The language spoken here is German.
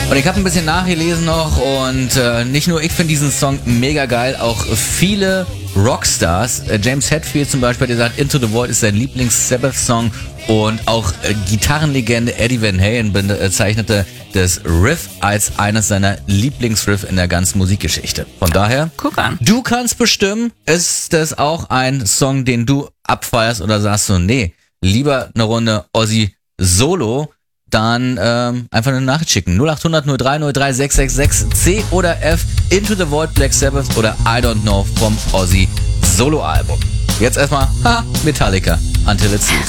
Und ich habe ein bisschen nachgelesen noch und nicht nur ich finde diesen Song mega geil, auch viele Rockstars. James Hetfield zum Beispiel, der sagt, Into the Void ist sein Lieblings-Sabbath-Song und auch Gitarrenlegende Eddie Van Halen bezeichnete das Riff als eines seiner Lieblingsriff in der ganzen Musikgeschichte. Von daher, Guck an. du kannst bestimmen, ist das auch ein Song, den du abfeierst oder sagst du, nee, lieber eine Runde Ozzy Solo, dann einfach eine Nachricht schicken. 0800 03 03 666 C oder F, Into the Void, Black Sabbath oder I Don't Know vom Ozzy Solo-Album. Jetzt erstmal Metallica, Until It Sleeps.